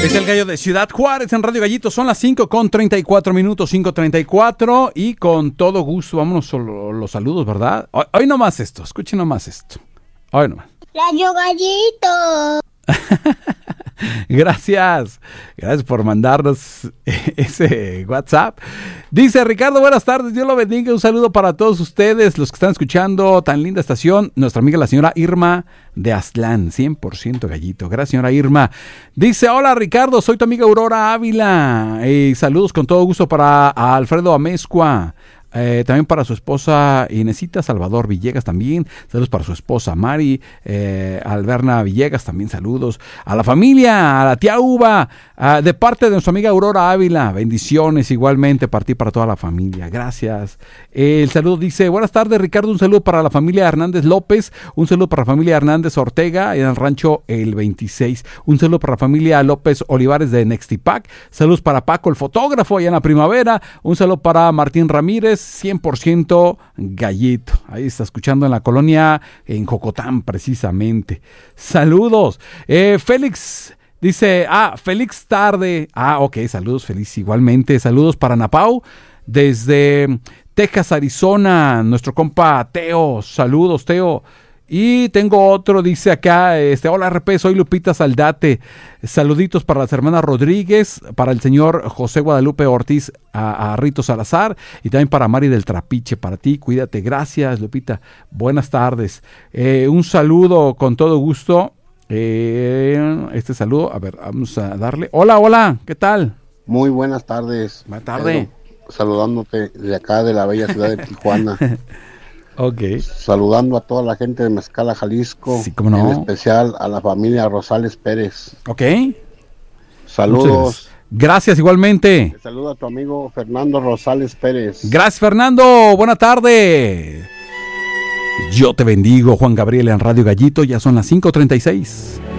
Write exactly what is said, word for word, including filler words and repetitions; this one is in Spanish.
Es el gallo de Ciudad Juárez en Radio Gallito. Son las cinco con treinta y cuatro minutos, cinco treinta y cuatro. Y con todo gusto, vámonos solo los saludos, ¿verdad? Hoy, hoy nomás esto, escuchen nomás esto. Hoy nomás. Radio Gallito. Gracias, gracias por mandarnos ese WhatsApp. Dice Ricardo, buenas tardes, Dios lo bendiga, un saludo para todos ustedes, los que están escuchando tan linda estación, nuestra amiga la señora Irma de Aztlán, cien por ciento gallito. Gracias, señora Irma. Dice, hola Ricardo, soy tu amiga Aurora Ávila, y saludos con todo gusto para Alfredo Amezcua. Eh, también para su esposa Inesita Salvador Villegas también, saludos para su esposa Mari, eh, Alberna Villegas también saludos, a la familia, a la tía Uva, uh, de parte de nuestra amiga Aurora Ávila, bendiciones igualmente para ti, para toda la familia, gracias. Eh, el saludo dice, buenas tardes Ricardo, un saludo para la familia Hernández López, un saludo para la familia Hernández Ortega en el rancho El veintiséis, un saludo para la familia López Olivares de Nextipac, saludos para Paco el fotógrafo allá en la Primavera, un saludo para Martín Ramírez, cien por ciento gallito. Ahí está escuchando en la colonia en Jocotán precisamente. Saludos. Eh, Félix dice, ah, Félix tarde. Ah, ok, saludos Félix igualmente. Saludos para Napau desde Texas, Arizona. Nuestro compa Teo. Saludos Teo. Y tengo otro, dice acá, este, hola R P, soy Lupita Saldate, saluditos para las hermanas Rodríguez, para el señor José Guadalupe Ortiz, a, a Rito Salazar, y también para Mari del Trapiche, para ti, cuídate, gracias Lupita, buenas tardes, eh, un saludo con todo gusto, eh, este saludo, a ver, vamos a darle, hola, hola, ¿qué tal? Muy buenas tardes. Buenas tardes. Saludándote de acá de la bella ciudad de Tijuana. Okay. Saludando a toda la gente de Mezcala, Jalisco, sí, cómo no. En especial a la familia Rosales Pérez. Ok. Saludos. Gracias igualmente. Te saluda a tu amigo Fernando Rosales Pérez. Gracias Fernando, buena tarde. Yo te bendigo, Juan Gabriel en Radio Gallito, ya son las cinco treinta y seis.